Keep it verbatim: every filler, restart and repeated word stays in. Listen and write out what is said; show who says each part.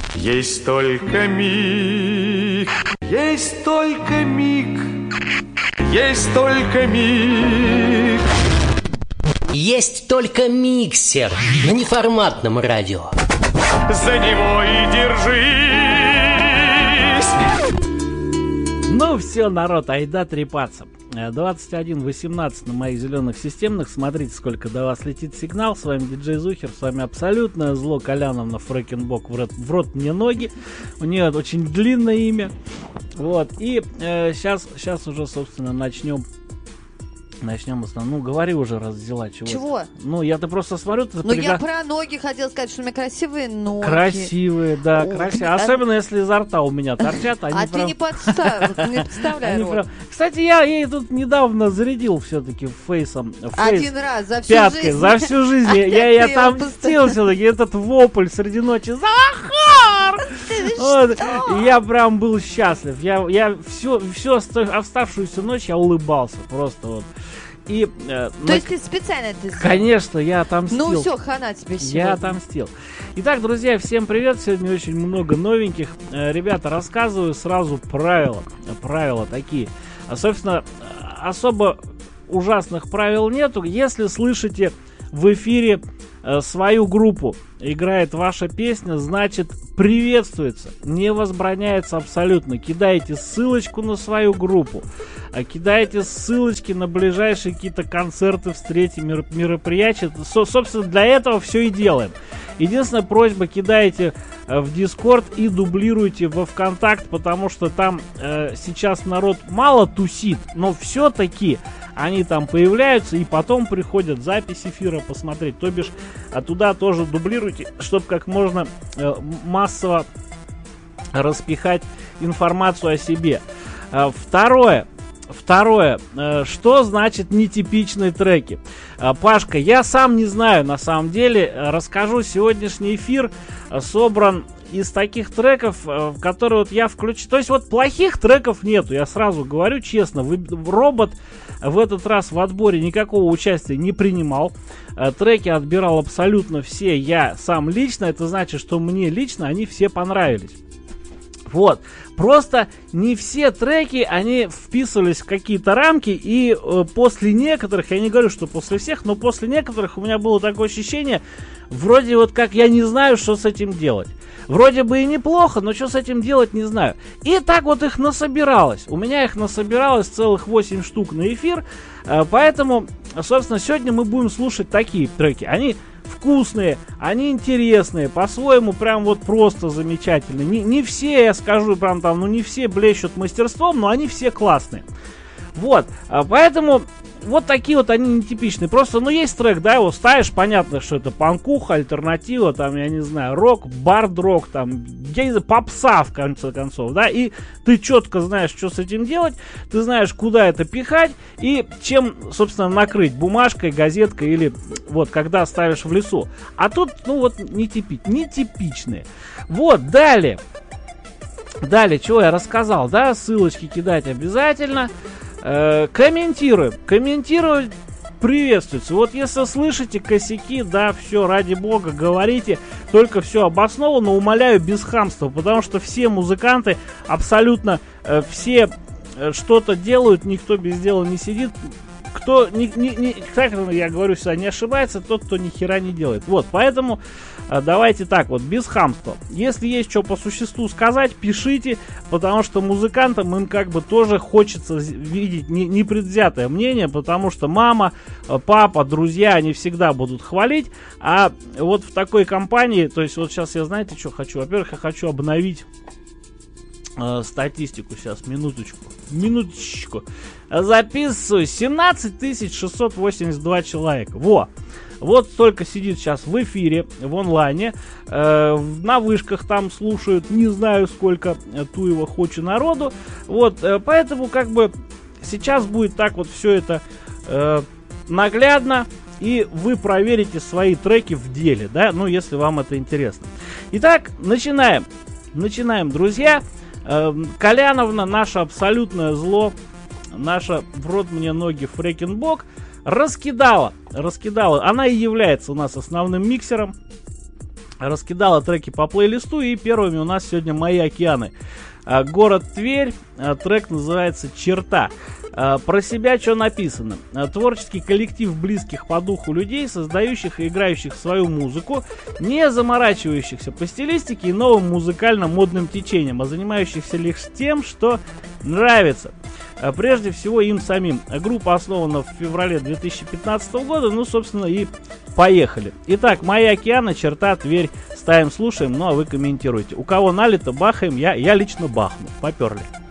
Speaker 1: Есть только миг, есть только миг, есть только миг.
Speaker 2: Есть только миксер на неформатном радио.
Speaker 1: За него и держись.
Speaker 3: Ну все, народ, айда трепаться. двадцать один восемнадцать на моих зеленых системных. Смотрите, сколько до вас летит сигнал. С вами диджей Зухер, с вами абсолютное зло Коляновна Фрэкенбок. В рот, в рот мне ноги. У нее очень длинное имя. Вот, и э, сейчас, сейчас уже, собственно, начнем. Начнем основном. Ну, говори уже, раз взяла. Чего?
Speaker 4: Чего?
Speaker 3: Ну, я-то просто смотрю. Ты
Speaker 4: Ну,
Speaker 3: запрягла...
Speaker 4: я про ноги хотела сказать, что у меня красивые ноги.
Speaker 3: Красивые, да,
Speaker 4: О,
Speaker 3: красивые.
Speaker 4: а...
Speaker 3: Особенно, если изо рта у меня торчат. Они
Speaker 4: а
Speaker 3: прям...
Speaker 4: ты не подставил, не подставляй рот.
Speaker 3: Прям... Кстати, я ей тут недавно зарядил все-таки фейсом. Фейс
Speaker 4: Один раз, за всю
Speaker 3: пяткой,
Speaker 4: жизнь.
Speaker 3: за всю жизнь. Я, я там отомстил все-таки. Этот вопль среди ночи. Захар! Вот. И я прям был счастлив. Я, я всю, всю оставшуюся ночь я улыбался. Просто вот. И, э,
Speaker 4: То
Speaker 3: на...
Speaker 4: есть ты специально это сделал?
Speaker 3: Конечно, я отомстил.
Speaker 4: Ну все, хана тебе сегодня.
Speaker 3: Я отомстил. Итак, друзья, всем привет. Сегодня очень много новеньких. Э, ребята, рассказываю сразу правила. Правила такие. А, собственно, особо ужасных правил нету. Если слышите в эфире э, свою группу, играет ваша песня, значит приветствуется, не возбраняется абсолютно. Кидайте ссылочку на свою группу, кидайте ссылочки на ближайшие какие-то концерты, встречи, мероприятия. Со- собственно, для этого все и делаем. Единственная просьба, кидайте э, в Discord и дублируйте во ВКонтакт, потому что там э, сейчас народ мало тусит, но все-таки они там появляются и потом приходят запись эфира посмотреть. То бишь, а туда тоже дублируйте, чтобы как можно э, массово распихать информацию о себе. Э, второе. Второе. Э, что значит нетипичные треки? Э, Пашка, я сам не знаю на самом деле. Э, расскажу, сегодняшний эфир э, собран из таких треков, э, которые вот я включу. То есть вот плохих треков нету, я сразу говорю честно. Вы, робот в этот раз в отборе никакого участия не принимал. Э, треки отбирал абсолютно все я сам лично. Это значит, что мне лично они все понравились. Вот, просто не все треки, они вписывались в какие-то рамки, и э, после некоторых, я не говорю, что после всех, но после некоторых у меня было такое ощущение, вроде вот как я не знаю, что с этим делать. Вроде бы и неплохо, но что с этим делать, не знаю. И так вот их насобиралось. У меня их насобиралось целых восемь штук на эфир, э, поэтому, собственно, сегодня мы будем слушать такие треки. Они вкусные, они интересные, по-своему прям вот просто замечательные. Не, не все, я скажу, прям там, ну не все блещут мастерством, но они все классные. Вот, поэтому вот такие вот они нетипичные. Просто, ну есть трек, да, его ставишь, понятно, что это панкуха, альтернатива, там, я не знаю, рок, бард-рок, там, я не знаю, попса, в конце концов, да, и ты четко знаешь, что с этим делать, ты знаешь, куда это пихать и чем, собственно, накрыть, бумажкой, газеткой или вот, когда ставишь в лесу. А тут, ну вот, нетипи- нетипичные. Вот, далее. Далее, чего я рассказал, да, ссылочки кидать обязательно. Э, комментируем. Комментировать приветствуется. Вот если слышите косяки, да, все, ради бога, говорите. Только все обоснованно, умоляю, без хамства. Потому что все музыканты, абсолютно э, все э, что-то делают, никто без дела не сидит. Кто, не, не, не, как я говорю всегда, не ошибается, тот, кто ни хера не делает. Вот, поэтому э, давайте так вот, без хамства. Если есть что по существу сказать, пишите, потому что музыкантам им как бы тоже хочется видеть не, непредвзятое мнение, потому что мама, папа, друзья, они всегда будут хвалить, а вот в такой компании, то есть вот сейчас я, знаете, что хочу? Во-первых, я хочу обновить э, статистику сейчас, минуточку, минуточку. Записываю, семнадцать тысяч шестьсот восемьдесят два человека. Во! Вот столько сидит сейчас в эфире, в онлайне, э, на вышках там слушают, не знаю сколько, э, туева хочу народу. Вот, э, поэтому как бы сейчас будет так вот все это э, наглядно, и вы проверите свои треки в деле, да, ну если вам это интересно. Итак, начинаем. Начинаем, друзья. Э, Коляновна, наше абсолютное зло, наша в рот мне ноги раскидала треки по плейлисту, и первыми у нас сегодня «Мои океаны». Город Тверь, трек называется «Черта». Про себя что написано? Творческий коллектив близких по духу людей, создающих и играющих свою музыку, не заморачивающихся по стилистике и новым музыкально-модным течением, а занимающихся лишь тем, что нравится. Прежде всего им самим. Группа основана в феврале две тысячи пятнадцатого года, ну, собственно, и поехали. Итак, «Мои океаны», «Черта», «Тверь». Ставим, слушаем, ну а вы комментируйте. У кого налито, бахаем, я, я лично бахну. Поперли.